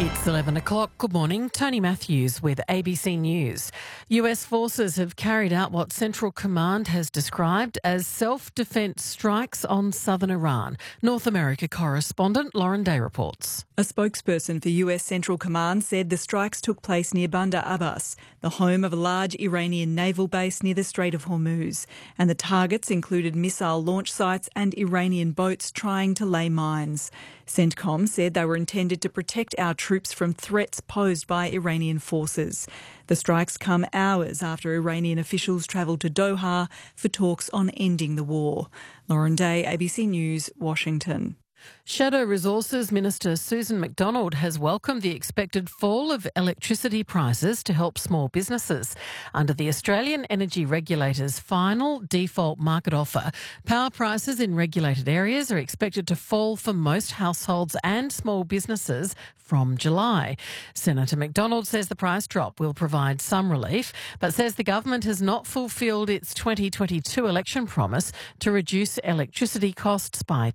It's 11 o'clock. Good morning. Tony Matthews with ABC News. US forces have carried out what Central Command has described as self-defence strikes on southern Iran. North America correspondent Lauren Day reports. A spokesperson for US Central Command said the strikes took place near Bandar Abbas, the home of a large Iranian naval base near the Strait of Hormuz, and the targets included missile launch sites and Iranian boats trying to lay mines. CENTCOM said they were intended to protect our troops from threats posed by Iranian forces. The strikes come hours after Iranian officials travelled to Doha for talks on ending the war. Lauren Day, ABC News, Washington. Shadow Resources Minister Susan McDonald has welcomed the expected fall of electricity prices to help small businesses. Under the Australian Energy Regulator's final default market offer, power prices in regulated areas are expected to fall for most households and small businesses from July. Senator McDonald says the price drop will provide some relief, but says the government has not fulfilled its 2022 election promise to reduce electricity costs by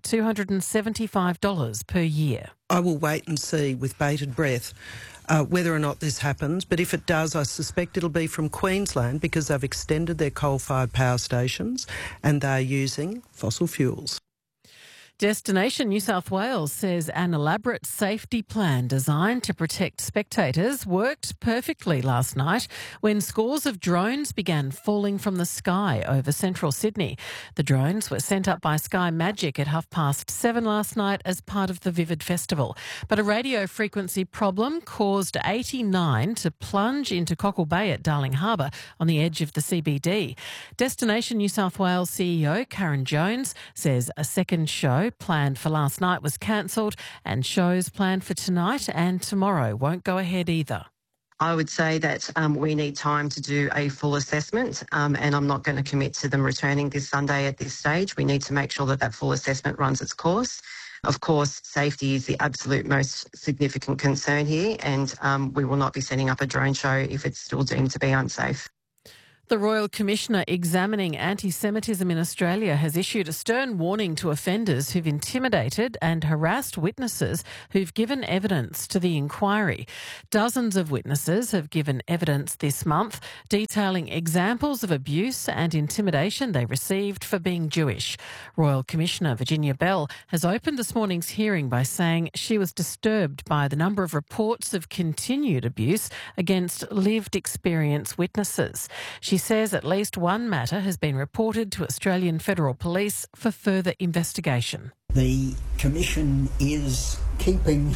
$275 per year. I will wait and see with bated breath whether or not this happens, but if it does, I suspect it'll be from Queensland because they've extended their coal-fired power stations and they're using fossil fuels. Destination New South Wales says an elaborate safety plan designed to protect spectators worked perfectly last night when scores of drones began falling from the sky over central Sydney. The drones were sent up by Sky Magic at 7:30 last night as part of the Vivid Festival. But a radio frequency problem caused 89 to plunge into Cockle Bay at Darling Harbour on the edge of the CBD. Destination New South Wales CEO Karen Jones says a second show planned for last night was cancelled and shows planned for tonight and tomorrow won't go ahead either. I would say that we need time to do a full assessment and I'm not going to commit to them returning this Sunday at this stage. We need to make sure that that full assessment runs its course. Of course, safety is the absolute most significant concern here and we will not be setting up a drone show if it's still deemed to be unsafe. The Royal Commissioner examining anti-Semitism in Australia has issued a stern warning to offenders who've intimidated and harassed witnesses who've given evidence to the inquiry. Dozens of witnesses have given evidence this month detailing examples of abuse and intimidation they received for being Jewish. Royal Commissioner Virginia Bell has opened this morning's hearing by saying she was disturbed by the number of reports of continued abuse against lived experience witnesses. She says at least one matter has been reported to Australian Federal Police for further investigation. The Commission is keeping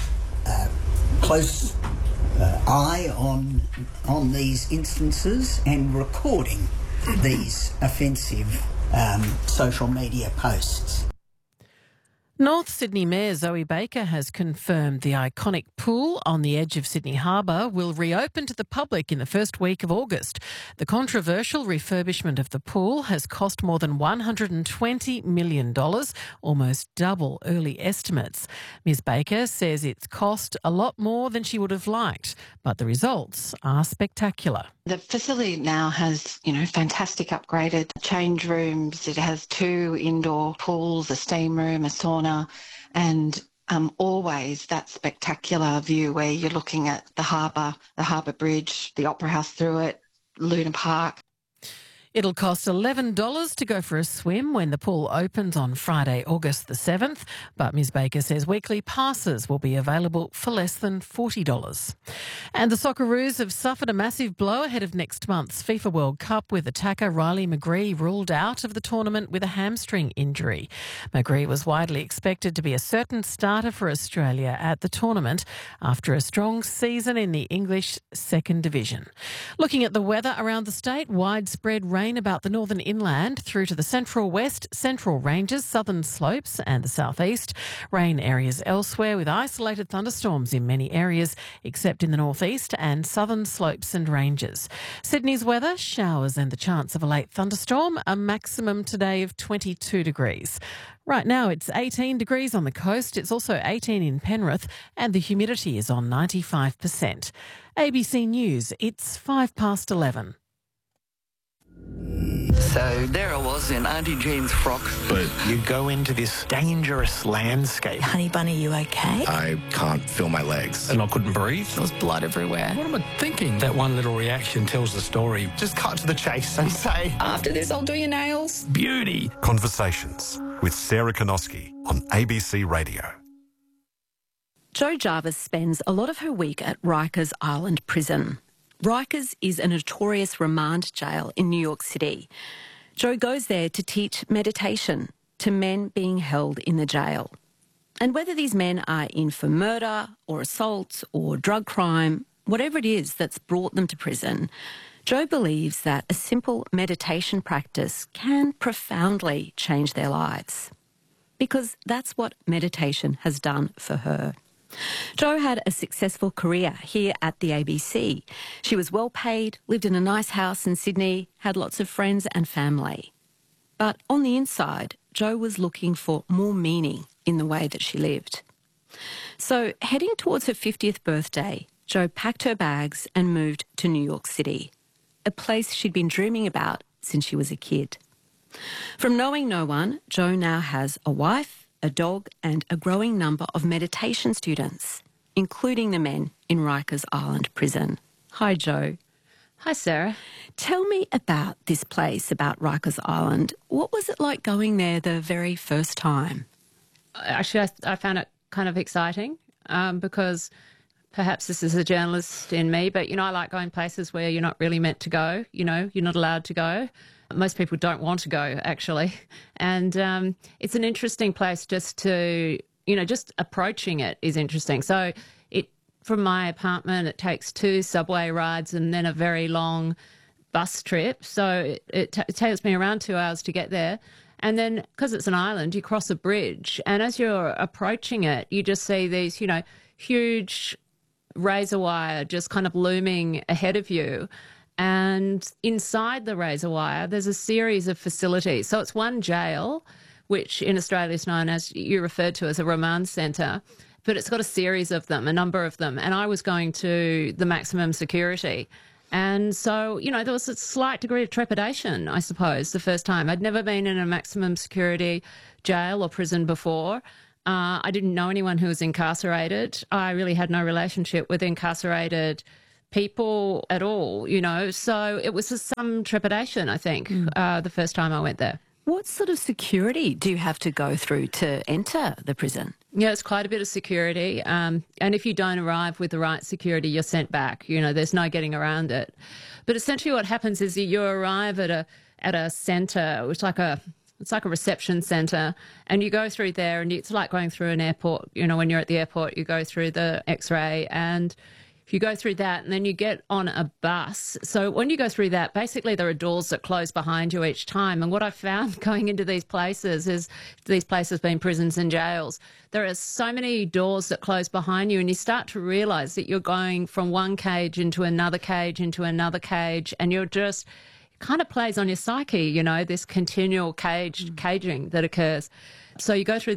close eye on these instances and recording these offensive social media posts. North Sydney Mayor Zoe Baker has confirmed the iconic pool on the edge of Sydney Harbour will reopen to the public in the first week of August. The controversial refurbishment of the pool has cost more than $120 million, almost double early estimates. Ms Baker says it's cost a lot more than she would have liked, but the results are spectacular. The facility now has, fantastic upgraded change rooms. It has 2 indoor pools, a steam room, a sauna, and always that spectacular view where you're looking at the harbour bridge, the Opera House through it, Luna Park. It'll cost $11 to go for a swim when the pool opens on Friday, August the 7th, but Ms Baker says weekly passes will be available for less than $40. And the Socceroos have suffered a massive blow ahead of next month's FIFA World Cup with attacker Riley McGree ruled out of the tournament with a hamstring injury. McGree was widely expected to be a certain starter for Australia at the tournament after a strong season in the English second division. Looking at the weather around the state, widespread rain about the northern inland through to the central west, central ranges, southern slopes and the southeast. Rain areas elsewhere with isolated thunderstorms in many areas except in the northeast and southern slopes and ranges. Sydney's weather, showers and the chance of a late thunderstorm, a maximum today of 22 degrees. Right now it's 18 degrees on the coast. It's also 18 in Penrith and the humidity is on 95%. ABC News, it's 11:05. So there I was in Auntie Jean's frock. But you go into this dangerous landscape. Honey Bunny, you okay? I can't feel my legs. And I couldn't breathe. There was blood everywhere. What am I thinking? That one little reaction tells the story. Just cut to the chase and say, After this, I'll do your nails. beauty. Conversations with Sarah Konoski on ABC Radio. Jo Jarvis spends a lot of her week at Rikers Island Prison. Rikers is a notorious remand jail in New York City. Jo goes there to teach meditation to men being held in the jail. And whether these men are in for murder or assault or drug crime, whatever it is that's brought them to prison, Jo believes that a simple meditation practice can profoundly change their lives. Because that's what meditation has done for her. Jo had a successful career here at the ABC. She was well paid, lived in a nice house in Sydney, had lots of friends and family. But on the inside, Jo was looking for more meaning in the way that she lived. So heading towards her 50th birthday, Jo packed her bags and moved to New York City, a place she'd been dreaming about since she was a kid. From knowing no one, Jo now has a wife, a dog and a growing number of meditation students, including the men in Rikers Island Prison. Hi, Jo. Hi, Sarah. Tell me about this place, about Rikers Island. What was it like going there the very first time? Actually, I found it kind of exciting because perhaps this is a journalist in me, but, I like going places where you're not really meant to go, you're not allowed to go. Most people don't want to go, actually. And it's an interesting place just to, just approaching it is interesting. So from my apartment, it takes 2 subway rides and then a very long bus trip. So it takes me around 2 hours to get there. And then because it's an island, you cross a bridge. And as you're approaching it, you just see these, huge razor wire just kind of looming ahead of you. And inside the razor wire, there's a series of facilities. So it's one jail, which in Australia is known as, you referred to as a remand centre, but it's got a series of them, a number of them. And I was going to the maximum security. And so, there was a slight degree of trepidation, I suppose, the first time. I'd never been in a maximum security jail or prison before. I didn't know anyone who was incarcerated. I really had no relationship with incarcerated people at all, so it was just some trepidation, I think, the first time I went there. What sort of security do you have to go through to enter the prison? Yeah, it's quite a bit of security. And if you don't arrive with the right security, you're sent back. There's no getting around it. But essentially what happens is you arrive at a centre, which it's like a reception centre, and you go through there, and it's like going through an airport. When you're at the airport, you go through the X-ray, and you go through that, and then you get on a bus. So when you go through that, basically there are doors that close behind you each time. And what I found going into these places is, these places being prisons and jails, there are so many doors that close behind you, and you start to realise that you're going from one cage into another cage into another cage, and you're just, it kind of plays on your psyche, this continual caging that occurs. So you go through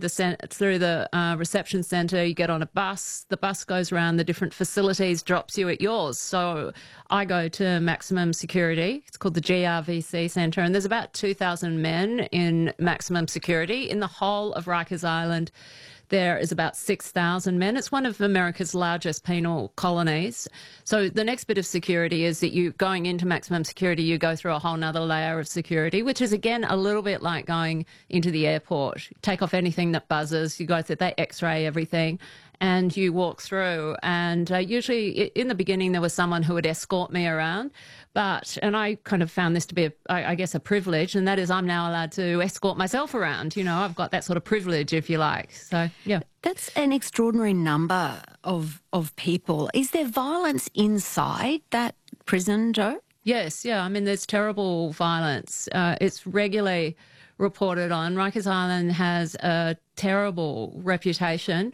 the reception centre, you get on a bus, the bus goes around the different facilities, drops you at yours. So I go to maximum security. It's called the GRVC Centre, and there's about 2,000 men in maximum security. In the whole of Rikers Island, there is about 6,000 men. It's one of America's largest penal colonies. So the next bit of security is that you going into maximum security, you go through a whole nother layer of security, which is, again, a little bit like going into the airport. You take off anything that buzzes, you go through, they X-ray everything, and you walk through. And usually in the beginning there was someone who would escort me around, and I kind of found this to be, I guess, a privilege, and that is I'm now allowed to escort myself around. I've got that sort of privilege, if you like. So, yeah. That's an extraordinary number of people. Is there violence inside that prison, Jo? Yes, yeah. I mean, there's terrible violence. It's regularly reported on. Rikers Island has a terrible reputation.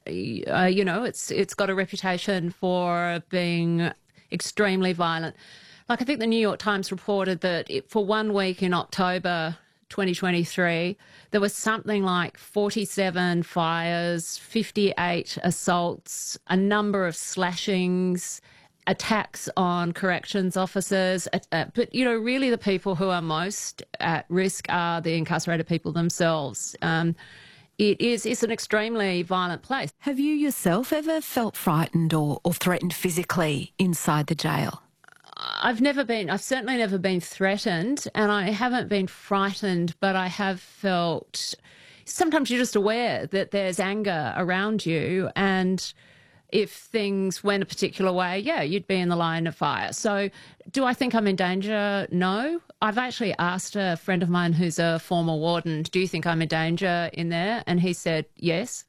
It's got a reputation for being extremely violent. Like, I think the New York Times reported that for 1 week in October 2023, there was something like 47 fires, 58 assaults, a number of slashings, attacks on corrections officers. But, you know, really the people who are most at risk are the incarcerated people themselves. It's an extremely violent place. Have you yourself ever felt frightened or threatened physically inside the jail? I've certainly never been threatened, and I haven't been frightened, but I have felt, sometimes you're just aware that there's anger around you, and if things went a particular way, yeah, you'd be in the line of fire. So do I think I'm in danger? No. I've actually asked a friend of mine who's a former warden, do you think I'm in danger in there? And he said, yes.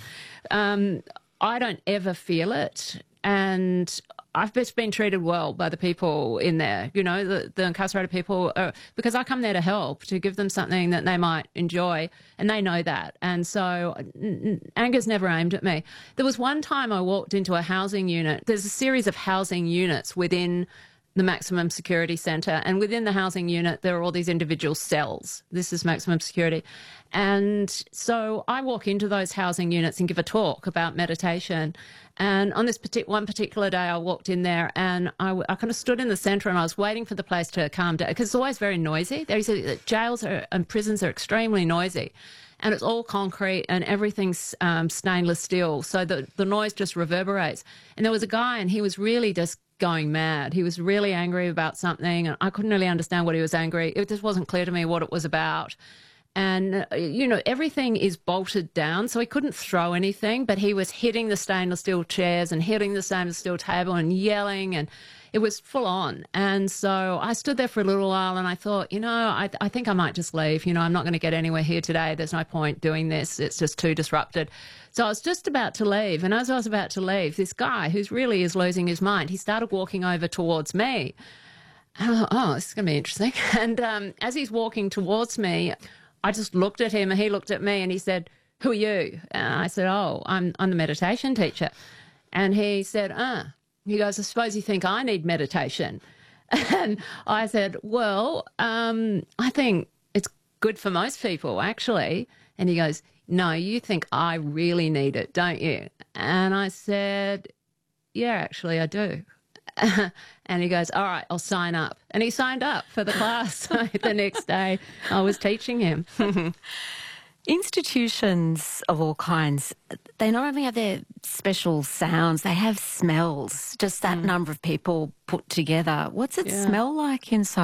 I don't ever feel it. And I've just been treated well by the people in there, you know, the incarcerated people, because I come there to help, to give them something that they might enjoy, and they know that. And so anger's never aimed at me. There was one time I walked into a housing unit. There's a series of housing units within the maximum security centre, and within the housing unit there are all these individual cells. This is maximum security. And so I walk into those housing units and give a talk about meditation. And on this one particular day, I walked in there and I kind of stood in the centre and I was waiting for the place to calm down, because it's always very noisy. Jails and prisons are extremely noisy, and it's all concrete and everything's stainless steel, so the noise just reverberates. And there was a guy, and he was really just going mad. He was really angry about something, and I couldn't really understand what he was angry. It just wasn't clear to me what it was about. And, you know, everything is bolted down, so he couldn't throw anything, but he was hitting the stainless steel chairs and hitting the stainless steel table and yelling, and it was full on. And so I stood there for a little while and I thought, you know, I think I might just leave. You know, I'm not going to get anywhere here today. There's no point doing this. It's just too disrupted. So I was just about to leave. And as I was about to leave, this guy who really is losing his mind, he started walking over towards me. And I thought, oh, this is going to be interesting. And as he's walking towards me, I just looked at him and he looked at me and he said, who are you? And I said, oh, I'm the meditation teacher. And he said, He goes, I suppose you think I need meditation. And I said, well, I think it's good for most people, actually. And he goes, no, you think I really need it, don't you? And I said, yeah, actually, I do. And he goes, all right, I'll sign up. And he signed up for the class. The next day I was teaching him. Institutions of all kinds, they not only have their special sounds, they have smells, just that number of people put together. What's it smell like inside?